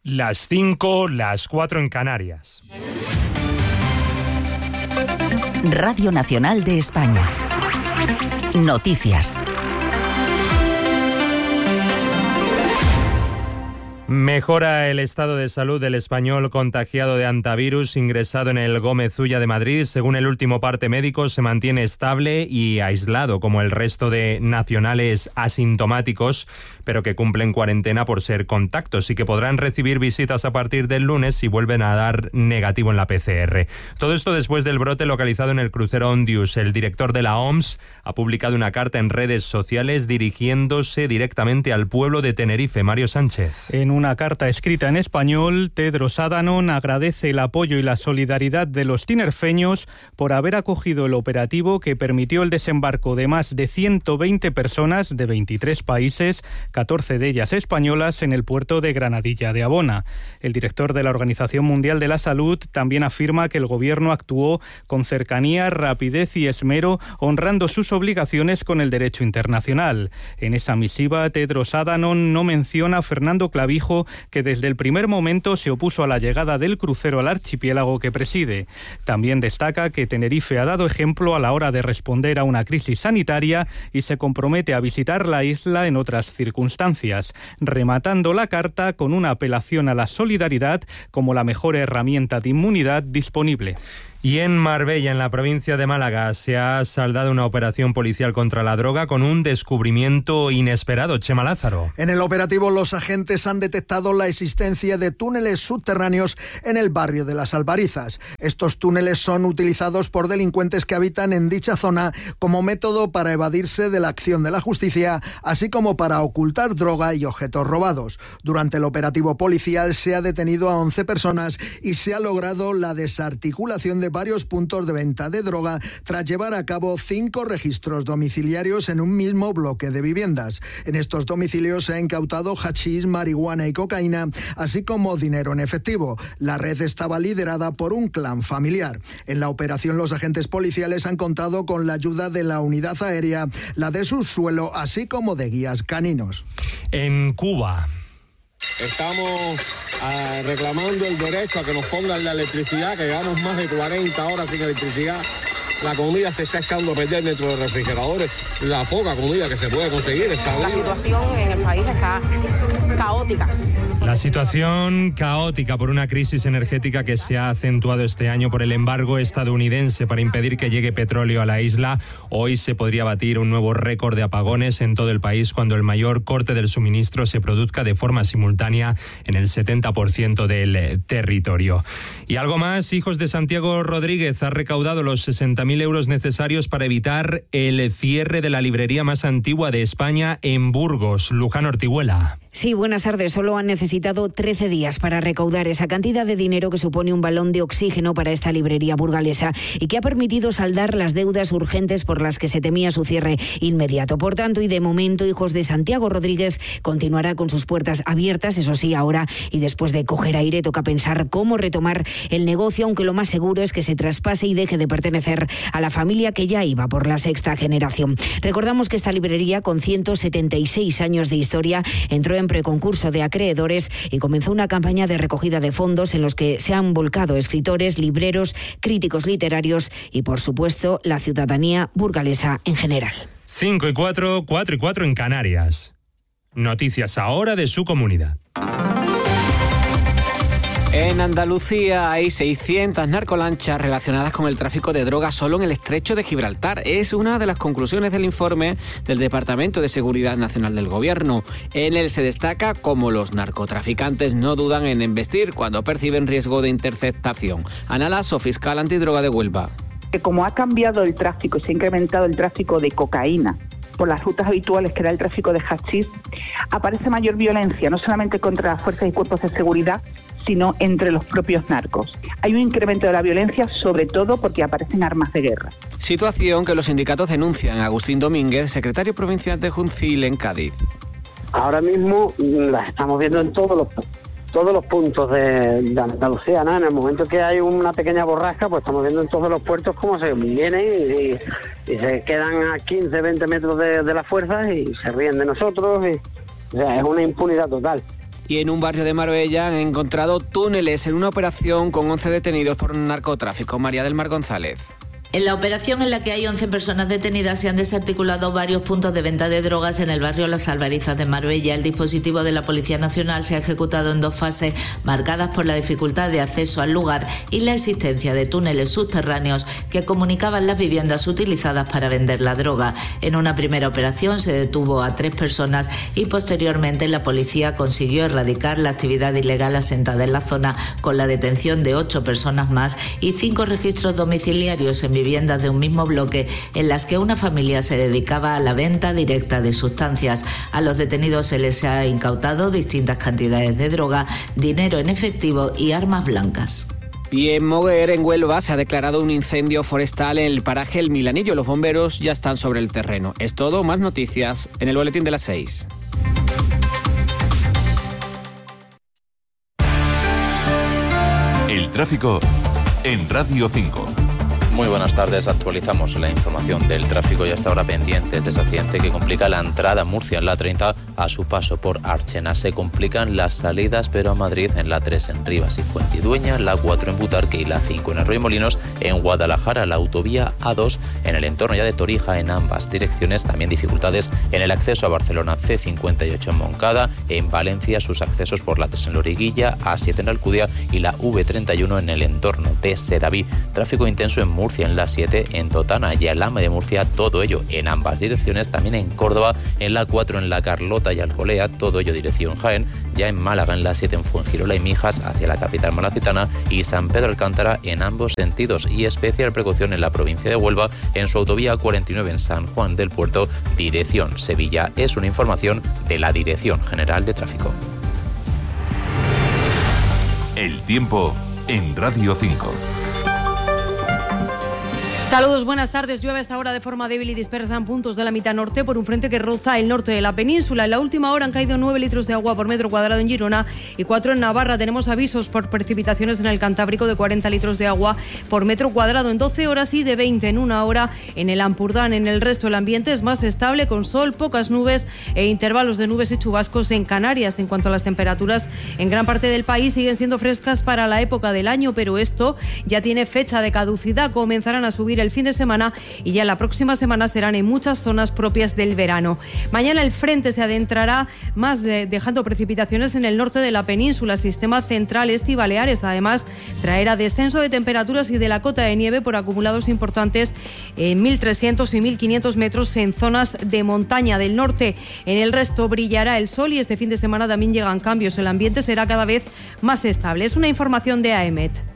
Las 5, las 4 en Canarias. Radio Nacional de España. Noticias. Mejora el estado de salud del español contagiado de hantavirus ingresado en el Gómez Ulla de Madrid. Según el último parte médico, se mantiene estable y aislado como el resto de nacionales asintomáticos, pero que cumplen cuarentena por ser contactos y que podrán recibir visitas a partir del lunes si vuelven a dar negativo en la PCR. Todo esto después del brote localizado en el crucero Ondius. El director de la OMS ha publicado una carta en redes sociales dirigiéndose directamente al pueblo de Tenerife. Mario Sánchez. En una carta escrita en español, Tedros Adhanom agradece el apoyo y la solidaridad de los tinerfeños por haber acogido el operativo que permitió el desembarco de más de 120 personas de 23 países, 14 de ellas españolas, en el puerto de Granadilla de Abona. El director de la Organización Mundial de la Salud también afirma que el gobierno actuó con cercanía, rapidez y esmero, honrando sus obligaciones con el derecho internacional. En esa misiva, Tedros Adhanom no menciona a Fernando Clavijo, que desde el primer momento se opuso a la llegada del crucero al archipiélago que preside. También destaca que Tenerife ha dado ejemplo a la hora de responder a una crisis sanitaria y se compromete a visitar la isla en otras circunstancias, rematando la carta con una apelación a la solidaridad como la mejor herramienta de inmunidad disponible. Y en Marbella, en la provincia de Málaga, se ha saldado una operación policial contra la droga con un descubrimiento inesperado. Chema Lázaro. En el operativo, los agentes han detectado la existencia de túneles subterráneos en el barrio de Las Albarizas. Estos túneles son utilizados por delincuentes que habitan en dicha zona como método para evadirse de la acción de la justicia, así como para ocultar droga y objetos robados. Durante el operativo policial se ha detenido a 11 personas y se ha logrado la desarticulación de varios puntos de venta de droga tras llevar a cabo 5 registros domiciliarios en un mismo bloque de viviendas. En estos domicilios se ha incautado hachís, marihuana y cocaína, así como dinero en efectivo. La red estaba liderada por un clan familiar. En la operación, los agentes policiales han contado con la ayuda de la unidad aérea, la de subsuelo, así como de guías caninos. En Cuba, estamos reclamando el derecho a que nos pongan la electricidad, que llevamos más de 40 horas sin electricidad. La comida se está echando a perder dentro de los refrigeradores. La poca comida que se puede conseguir es salida. La situación en el país está caótica. La situación caótica por una crisis energética que se ha acentuado este año por el embargo estadounidense para impedir que llegue petróleo a la isla. Hoy se podría batir un nuevo récord de apagones en todo el país cuando el mayor corte del suministro se produzca de forma simultánea en el 70% del territorio. Y algo más, Hijos de Santiago Rodríguez ha recaudado los 60.000 euros necesarios para evitar el cierre de la librería más antigua de España en Burgos. Luján Ortiguela. Sí, buenas tardes. Solo han necesitado 13 días para recaudar esa cantidad de dinero que supone un balón de oxígeno para esta librería burgalesa y que ha permitido saldar las deudas urgentes por las que se temía su cierre inmediato. Por tanto, y de momento, Hijos de Santiago Rodríguez continuará con sus puertas abiertas, eso sí, ahora y después de coger aire toca pensar cómo retomar el negocio, aunque lo más seguro es que se traspase y deje de pertenecer a la familia que ya iba por la sexta generación. Recordamos que esta librería, con 176 años de historia, entró en preconcurso de acreedores y comenzó una campaña de recogida de fondos en los que se han volcado escritores, libreros, críticos literarios y, por supuesto, la ciudadanía burgalesa en general. 5 y 4, 4 y 4 en Canarias. Noticias ahora de su comunidad. En Andalucía hay 600 narcolanchas relacionadas con el tráfico de drogas solo en el estrecho de Gibraltar. Es una de las conclusiones del informe del Departamento de Seguridad Nacional del Gobierno. En él se destaca cómo los narcotraficantes no dudan en embestir cuando perciben riesgo de interceptación. Ana Lasso, fiscal antidroga de Huelva. Como ha cambiado el tráfico y se ha incrementado el tráfico de cocaína por las rutas habituales, que era el tráfico de hachís, aparece mayor violencia, no solamente contra las fuerzas y cuerpos de seguridad, sino entre los propios narcos. Hay un incremento de la violencia, sobre todo porque aparecen armas de guerra. Situación que los sindicatos denuncian. Agustín Domínguez, secretario provincial de Juncil en Cádiz. Ahora mismo las estamos viendo en todos los puntos de Andalucía, ¿no? En el momento que hay una pequeña borrasca, pues estamos viendo en todos los puertos cómo se vienen y se quedan a 15, 20 metros de las fuerzas y se ríen de nosotros. O sea, es una impunidad total. Y en un barrio de Marbella han encontrado túneles en una operación con 11 detenidos por narcotráfico. María del Mar González. En la operación, en la que hay 11 personas detenidas, se han desarticulado varios puntos de venta de drogas en el barrio Las Albarizas de Marbella. El dispositivo de la Policía Nacional se ha ejecutado en 2 fases, marcadas por la dificultad de acceso al lugar y la existencia de túneles subterráneos que comunicaban las viviendas utilizadas para vender la droga. En una primera operación se detuvo a 3 personas y posteriormente la policía consiguió erradicar la actividad ilegal asentada en la zona con la detención de 8 personas más y 5 registros domiciliarios en viviendas de un mismo bloque en las que una familia se dedicaba a la venta directa de sustancias. A los detenidos se les ha incautado distintas cantidades de droga, dinero en efectivo y armas blancas. Y en Moguer, en Huelva, se ha declarado un incendio forestal en el paraje El Milanillo. Los bomberos ya están sobre el terreno. Es todo, más noticias en el boletín de las 6. El tráfico en Radio 5. Muy buenas tardes, actualizamos la información del tráfico y hasta ahora pendientes de ese accidente que complica la entrada a Murcia en la 30 a su paso por Archena. Se complican las salidas, pero a Madrid en la 3 en Rivas y Fuentidueña, la 4 en Butarque y la 5 en Arroyomolinos, en Guadalajara la autovía A2 en el entorno ya de Torija en ambas direcciones. También dificultades en el acceso a Barcelona, C58 en Moncada, en Valencia sus accesos por la 3 en Loriguilla, A7 en Alcudia y la V31 en el entorno de Sedaví. Tráfico intenso en Murcia en la 7, en Totana y Alhama de Murcia, todo ello en ambas direcciones. También en Córdoba, en la 4 en La Carlota y Alcolea, todo ello dirección Jaén. Ya en Málaga, en la 7 en Fuengirola y Mijas, hacia la capital malacitana, y San Pedro Alcántara en ambos sentidos. Y especial precaución en la provincia de Huelva, en su autovía 49 en San Juan del Puerto, dirección Sevilla. Es una información de la Dirección General de Tráfico. El tiempo en Radio 5. Saludos, buenas tardes. Llueve a esta hora de forma débil y dispersa en puntos de la mitad norte por un frente que roza el norte de la península. En la última hora han caído 9 litros de agua por metro cuadrado en Girona y 4 en Navarra. Tenemos avisos por precipitaciones en el Cantábrico de 40 litros de agua por metro cuadrado en 12 horas y de 20 en 1 hora en el Ampurdán. En el resto el ambiente es más estable, con sol, pocas nubes e intervalos de nubes y chubascos en Canarias. En cuanto a las temperaturas, en gran parte del país siguen siendo frescas para la época del año, pero esto ya tiene fecha de caducidad. Comenzarán a subir el fin de semana y ya la próxima semana serán en muchas zonas propias del verano. Mañana el frente se adentrará más dejando precipitaciones en el norte de la península. Sistema central este y Baleares además traerá descenso de temperaturas y de la cota de nieve por acumulados importantes en 1.300 y 1.500 metros en zonas de montaña del norte. En el resto brillará el sol y este fin de semana también llegan cambios. El ambiente será cada vez más estable. Es una información de AEMET.